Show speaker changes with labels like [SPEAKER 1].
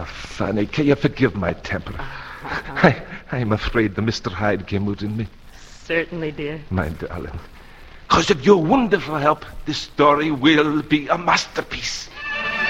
[SPEAKER 1] Fanny, can you forgive my temper? I'm afraid the Mr. Hyde came out in me.
[SPEAKER 2] Certainly, dear.
[SPEAKER 1] My darling. Because of your wonderful help, this story will be a masterpiece.